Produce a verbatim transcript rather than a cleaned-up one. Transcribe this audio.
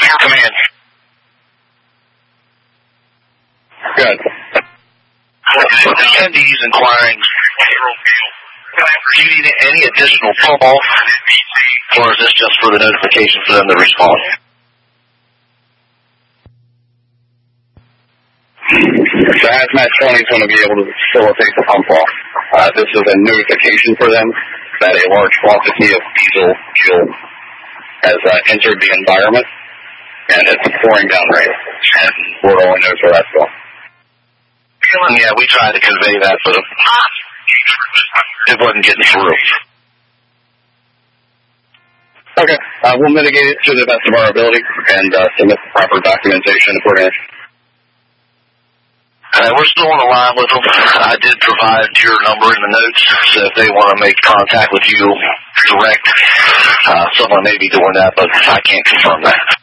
Command. Good. Attendees inquiring. Do you need any additional pump off, or is this just for the notification for them to respond? So Hazmat twenty is going to be able to facilitate the pump off. Uh, this is a notification for them that a large quantity of diesel fuel has uh, entered the environment, and it's pouring down rain. And Lord only knows where that's going. Yeah, we tried to convey that, but it wasn't getting through. Okay, uh, we'll mitigate it to the best of our ability and uh, submit the proper documentation accordingly. Uh, we're still on the line with them. I did provide your number in the notes, so if they want to make contact with you direct, uh, someone may be doing that, but I can't confirm that.